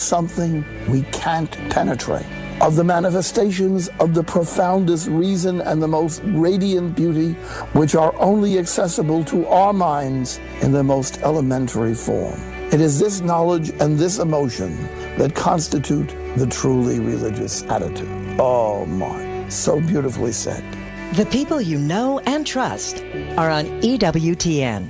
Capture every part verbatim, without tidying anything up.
something we can't penetrate, of the manifestations of the profoundest reason and the most radiant beauty, which are only accessible to our minds in their most elementary form. It is this knowledge and this emotion that constitute the truly religious attitude. Oh, Mark, so beautifully said. The people you know and trust are on E W T N.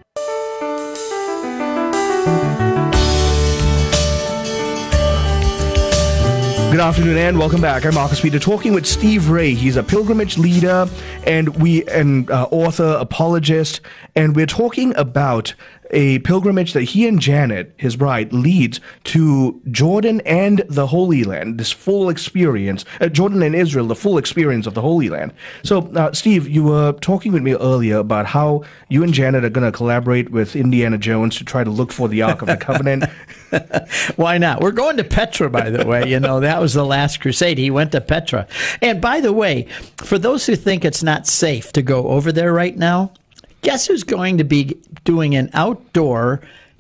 Good afternoon and welcome back. I'm Marcus Peter, talking with Steve Ray. He's a pilgrimage leader and we and uh, author, apologist, and we're talking about a pilgrimage that he and Janet, his bride, leads to Jordan and the Holy Land, this full experience, uh, Jordan and Israel, the full experience of the Holy Land. So, uh, Steve, you were talking with me earlier about how you and Janet are going to collaborate with Indiana Jones to try to look for the Ark of the Covenant. Why not? We're going to Petra, by the way. You know, that was the last crusade. He went to Petra. And by the way, for those who think it's not safe to go over there right now, guess who's going to be doing an outdoor,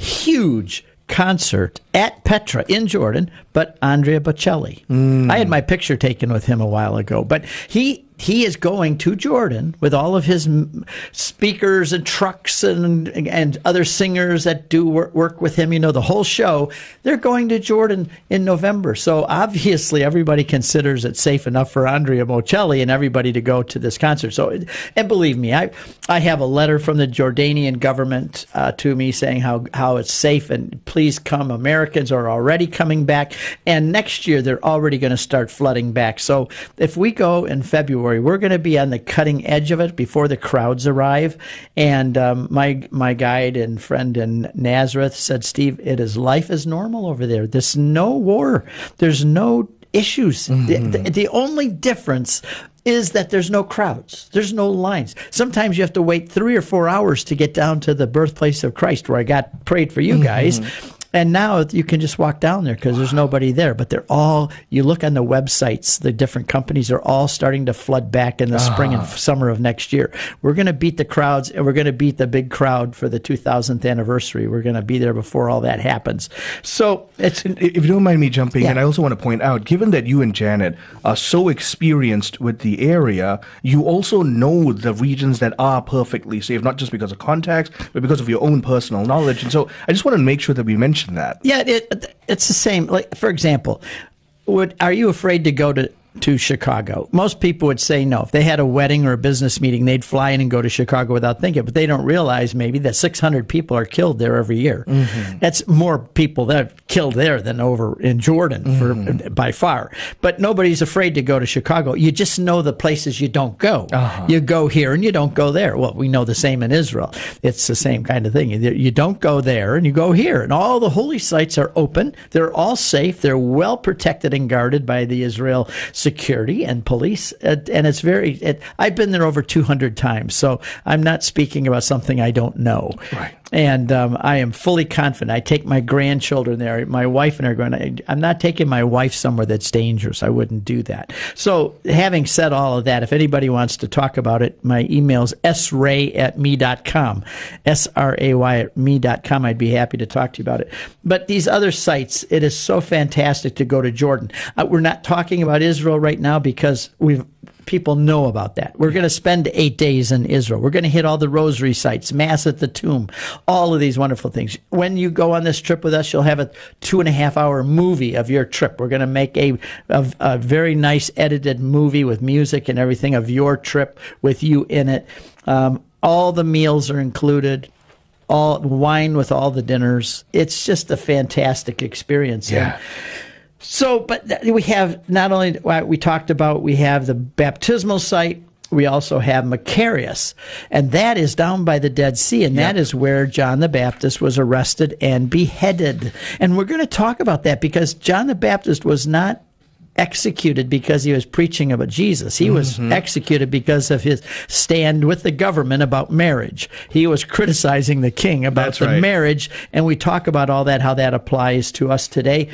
huge concert at Petra in Jordan, but Andrea Bocelli. Mm. I had my picture taken with him a while ago, but he he is going to Jordan with all of his speakers and trucks and and other singers that do work, work with him. You know, the whole show. They're going to Jordan in November. So obviously everybody considers it safe enough for Andrea Bocelli and everybody to go to this concert. So, and believe me, I I have a letter from the Jordanian government uh, to me saying how, how it's safe and please come. Americans are already coming back. And next year they're already going to start flooding back. So if we go in February, we're going to be on the cutting edge of it before the crowds arrive. And um, my my guide and friend in Nazareth said, Steve, it is life as normal over there. There's no war. There's no issues. Mm-hmm. The, the, the only difference is that there's no crowds. There's no lines. Sometimes you have to wait three or four hours to get down to the birthplace of Christ where I got prayed for you guys. Mm-hmm. And now you can just walk down there because wow. there's nobody there. But they're all, you look on the websites, the different companies are all starting to flood back in the uh-huh. spring and summer of next year. We're going to beat the crowds, and we're going to beat the big crowd for the two thousandth anniversary. We're going to be there before all that happens. So it's... If you don't mind me jumping yeah. in, I also want to point out, given that you and Janet are so experienced with the area, you also know the regions that are perfectly safe, not just because of contacts, but because of your own personal knowledge. And so I just want to make sure that we mention that. Yeah, it, it's the same. Like, for example, would are you afraid to go to, to Chicago? Most people would say no. If they had a wedding or a business meeting, they'd fly in and go to Chicago without thinking. But they don't realize maybe that six hundred people are killed there every year. Mm-hmm. That's more people that are killed there than over in Jordan for mm-hmm. by far. But nobody's afraid to go to Chicago. You just know the places you don't go. Uh-huh. You go here and you don't go there. Well, we know the same in Israel. It's the same kind of thing. You don't go there and you go here. And all the holy sites are open. They're all safe. They're well protected and guarded by the Israel security and police, and it's very. It, I've been there over two hundred times, so I'm not speaking about something I don't know. Right. And um, I am fully confident. I take my grandchildren there. My wife and I are going to. I'm not taking my wife somewhere that's dangerous. I wouldn't do that. So, having said all of that, if anybody wants to talk about it, my email is s ray at me dot com, S R A Y at me dot com. I'd be happy to talk to you about it. But these other sites, it is so fantastic to go to Jordan. Uh, we're not talking about Israel right now because we've people know about that. We're going to spend eight days in Israel. We're going to hit all the rosary sites, Mass at the tomb, all of these wonderful things. When you go on this trip with us, you'll have a two and a half hour movie of your trip. We're going to make a, a, a very nice edited movie with music and everything of your trip with you in it. Um, all the meals are included. All wine with all the dinners. It's just a fantastic experience. Yeah. And so, but we have not only, we talked about, we have the baptismal site, we also have Macarius, and that is down by the Dead Sea, and yep. that is where John the Baptist was arrested and beheaded. And we're going to talk about that because John the Baptist was not executed because he was preaching about Jesus. He was mm-hmm. executed because of his stand with the government about marriage. He was criticizing the king about That's the right. marriage, and we talk about all that, how that applies to us today.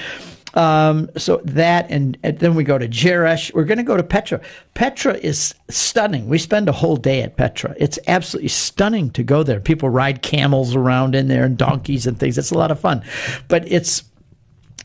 Um, so that, and, and then we go to Jerash. We're going to go to Petra. Petra is stunning. We spend a whole day at Petra. It's absolutely stunning to go there. People ride camels around in there and donkeys and things. It's a lot of fun. But it's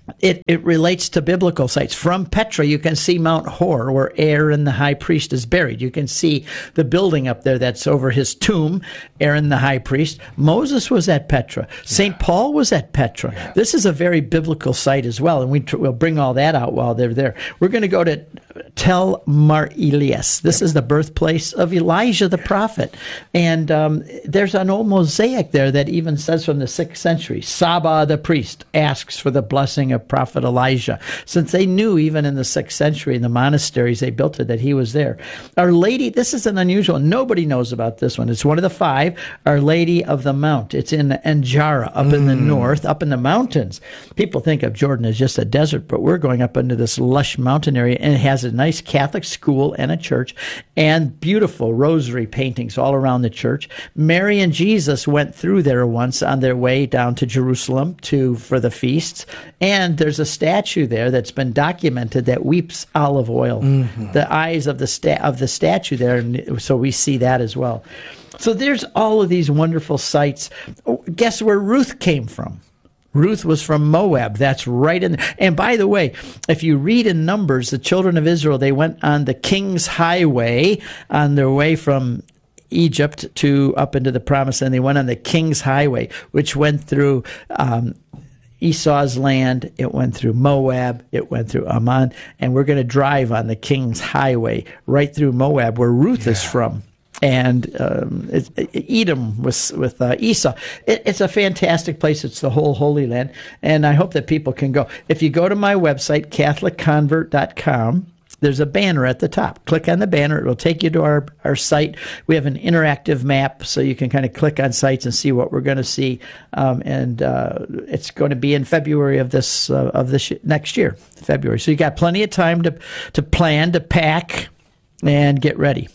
It, it relates to biblical sites. From Petra, you can see Mount Hor, where Aaron the high priest is buried. You can see the building up there that's over his tomb, Aaron the high priest. Moses was at Petra. Saint Yeah. Paul was at Petra. Yeah. This is a very biblical site as well, and we tr- we'll bring all that out while they're there. We're going to go to Tel Mar Elias. This yeah. is the birthplace of Elijah the prophet. And um, there's an old mosaic there that even says from the sixth century, Saba the priest asks for the blessing of prophet Elijah, since they knew even in the sixth century in the monasteries they built it that he was there. Our Lady, this is an unusual, nobody knows about this one. It's one of the five, Our Lady of the Mount. It's in Anjara, up mm. in the north, up in the mountains. People think of Jordan as just a desert, but we're going up into this lush mountain area, and it has a nice Catholic school and a church, and beautiful rosary paintings all around the church. Mary and Jesus went through there once on their way down to Jerusalem to for the feasts, and there's a statue there that's been documented that weeps olive oil. Mm-hmm. The eyes of the sta- of the statue there, and so we see that as well. So there's all of these wonderful sites. Oh, guess where Ruth came from? Ruth was from Moab. That's right in. And by the way, if you read in Numbers, the children of Israel, they went on the King's Highway on their way from Egypt to up into the Promised Land. They went on the King's Highway, which went through um, Esau's land. It went through Moab. It went through Ammon. And we're going to drive on the King's Highway right through Moab, where Ruth yeah. is from. And um, it, it, Edom was with uh, Esau. It, it's a fantastic place. It's the whole Holy Land. And I hope that people can go. If you go to my website, Catholic Convert dot com, there's a banner at the top. Click on the banner. It will take you to our, our site. We have an interactive map, so you can kind of click on sites and see what we're going to see. Um, and uh, it's going to be in February of this uh, of this next year, February. So you got plenty of time to to plan, to pack, and get ready.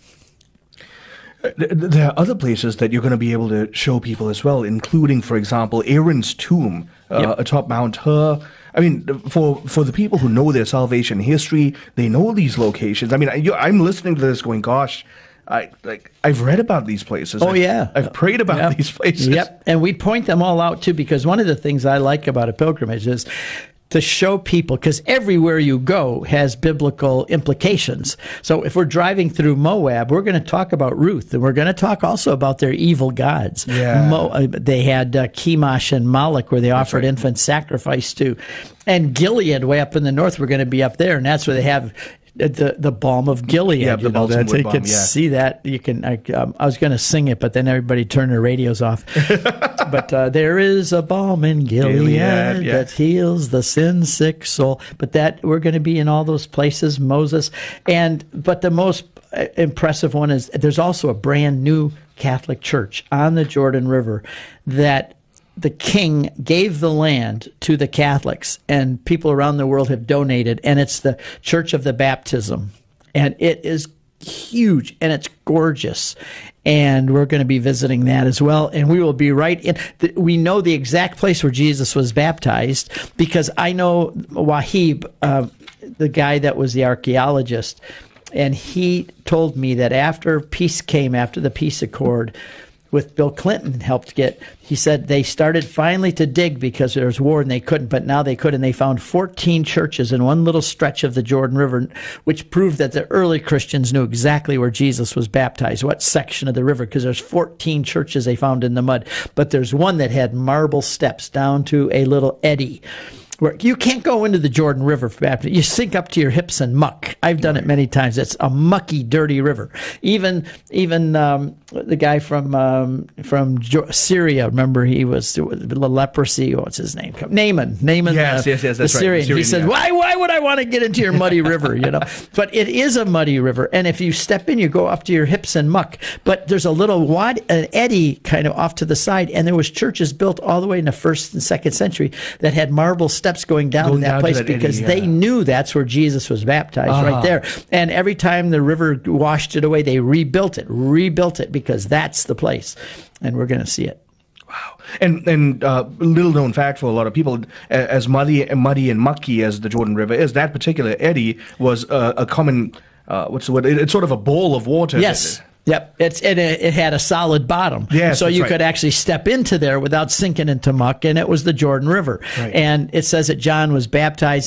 There are other places that you're going to be able to show people as well, including, for example, Aaron's tomb uh, yep. atop Mount Hor. I mean, for for the people who know their salvation history, they know these locations. I mean, I, I'm listening to this going, gosh, I like I've read about these places. Oh, I've, yeah. I've prayed about yep. these places. Yep, and we point them all out, too, because one of the things I like about a pilgrimage is to show people, because everywhere you go has biblical implications. So if we're driving through Moab, we're going to talk about Ruth, and we're going to talk also about their evil gods. Yeah. Mo, uh, they had uh, Chemosh and Moloch, where they That's offered right. infant sacrifice to. And Gilead, way up in the north, we're going to be up there, and that's where they have the the balm of Gilead. Yeah, you the know, balsam that, wood you balm, can yeah. see that. You can. I, um, I was going to sing it, but then everybody turned their radios off. But uh, there is a balm in Gilead, Gilead yeah. that heals the sin-sick soul. But that we're going to be in all those places, Moses. And but the most impressive one is there's also a brand new Catholic church on the Jordan River that the king gave the land to the Catholics, and people around the world have donated, and it's the Church of the Baptism. And it is huge, and it's gorgeous. And we're going to be visiting that as well. And we will be right in. The, we know the exact place where Jesus was baptized, because I know Wahib, uh, the guy that was the archaeologist, and he told me that after peace came, after the peace accord, with Bill Clinton helped get, he said they started finally to dig because there was war and they couldn't, but now they could, and they found fourteen churches in one little stretch of the Jordan River, which proved that the early Christians knew exactly where Jesus was baptized, what section of the river, because there's fourteen churches they found in the mud, but there's one that had marble steps down to a little eddy. Where you can't go into the Jordan River for baptism. You sink up to your hips in muck. I've done it many times. It's a mucky, dirty river. Even even um, the guy from um, from Syria, remember, he was the leprosy. What's his name? Naaman. Naaman. Yes, the, yes, yes. That's the right. Syrian. Syrian, he said, yeah. "Why, why would I want to get into your muddy river?" You know, but it is a muddy river, and if you step in, you go up to your hips in muck. But there's a little wad, an eddy kind of off to the side, and there was churches built all the way in the first and second century that had marble steps going down Going to that down place to that because eddy, yeah. they knew that's where Jesus was baptized, uh-huh. right there. And every time the river washed it away, they rebuilt it, rebuilt it, because that's the place. And we're going to see it. Wow. And and uh, little known fact for a lot of people, as muddy, muddy and mucky as the Jordan River is, that particular eddy was uh, a common, uh, what's the word? It's sort of a bowl of water. Yes. Yep, it's and it, it had a solid bottom, Yes, so that's you right. could actually step into there without sinking into muck, and it was the Jordan River. Right. And it says that John was baptized